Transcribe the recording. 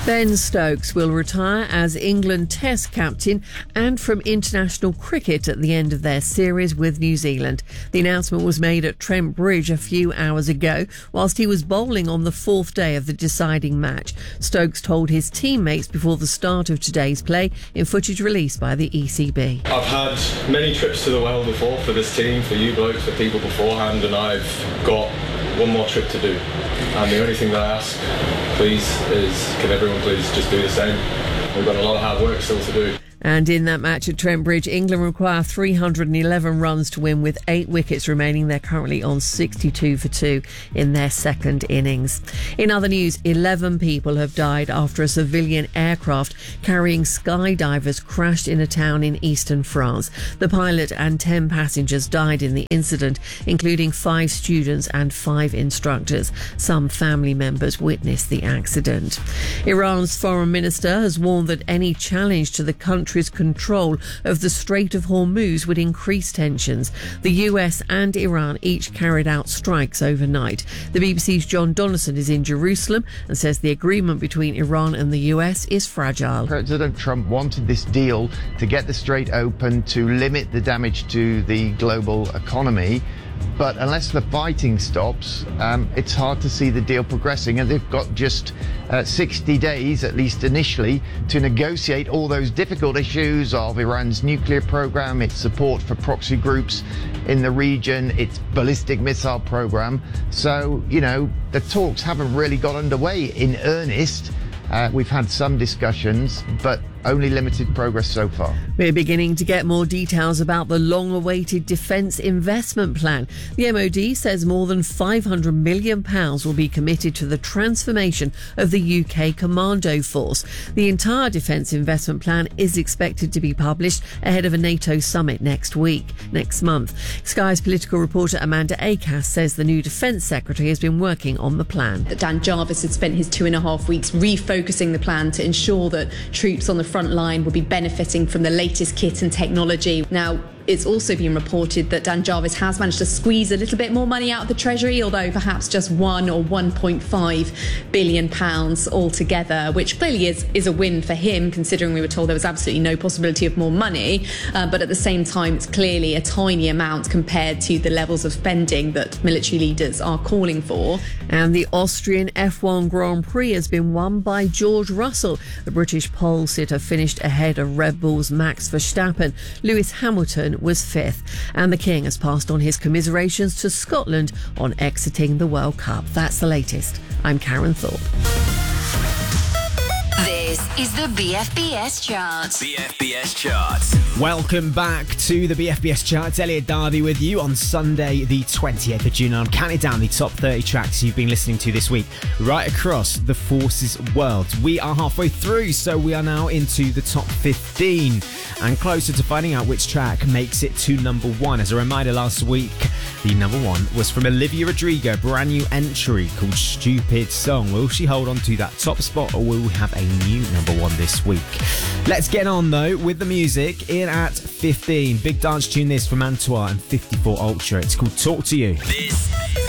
Ben Stokes will retire as England Test captain and from international cricket at the end of their series with New Zealand. The announcement was made at Trent Bridge a few hours ago whilst he was bowling on the fourth day of the deciding match. Stokes told his teammates before the start of today's play in footage released by the ECB. I've had many trips to the well before for this team, for you blokes, for people beforehand, and I've got one more trip to do. And the only thing that I ask, please, is can everyone please just do the same? We've got a lot of hard work still to do. And in that match at Trent Bridge, England require 311 runs to win with 8 wickets remaining. They're currently on 62 for 2 in their second innings. In other news, 11 people have died after a civilian aircraft carrying skydivers crashed in a town in eastern France. The pilot and 10 passengers died in the incident, including 5 students and 5 instructors. Some family members witnessed the accident. Iran's foreign minister has warned that any challenge to the country's control of the Strait of Hormuz would increase tensions. The US and Iran each carried out strikes overnight. The BBC's John Donaldson is in Jerusalem and says the agreement between Iran and the US is fragile. President Trump wanted this deal to get the strait open, to limit the damage to the global economy. But unless the fighting stops, it's hard to see the deal progressing. And they've got just 60 days, at least initially, to negotiate all those difficult issues of Iran's nuclear program, its support for proxy groups in the region, its ballistic missile program. So, the talks haven't really got underway in earnest. We've had some discussions, but only limited progress so far. We're beginning to get more details about the long-awaited defence investment plan. The MOD says more than £500 million will be committed to the transformation of the UK Commando Force. The entire defence investment plan is expected to be published ahead of a NATO summit next month. Sky's political reporter Amanda Acas says the new Defence Secretary has been working on the plan. Dan Jarvis had spent his 2.5 weeks refocusing the plan to ensure that troops on the front line will be benefiting from the latest kit and technology. Now, it's also been reported that Dan Jarvis has managed to squeeze a little bit more money out of the Treasury, although perhaps just £1 or £1.5 billion altogether, which clearly is a win for him, considering we were told there was absolutely no possibility of more money. But at the same time, it's clearly a tiny amount compared to the levels of spending that military leaders are calling for. And the Austrian F1 Grand Prix has been won by George Russell. The British pole sitter finished ahead of Red Bull's Max Verstappen. Lewis Hamilton was 5th. And the King has passed on his commiserations to Scotland on exiting the World Cup. That's the latest. I'm Karen Thorpe. This is the BFBS Charts. BFBS Charts. Welcome back to the BFBS Charts. Elliot Darby with you on Sunday, the 28th of June. I'm counting down the top 30 tracks you've been listening to this week, right across the Forces world. We are halfway through, so we are now into the top 15 and closer to finding out which track makes it to number 1. As a reminder, last week, the number 1 was from Olivia Rodrigo, brand new entry called Stupid Song. Will she hold on to that top spot, or will we have a new number 1 this week? Let's get on though with the music. In at 15, big dance tune this from Antoine and 54 Ultra. It's called Talk to You. This